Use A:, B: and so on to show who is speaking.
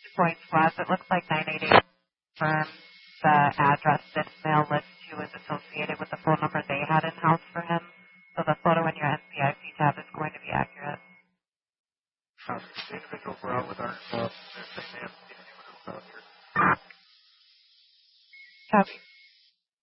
A: points was. It looks like 988 confirmed the address this mail list to is associated with the phone number they had in-house for him. So the photo in your NCIC tab is going to be accurate.
B: The individuals were out with our their name.
A: Copy.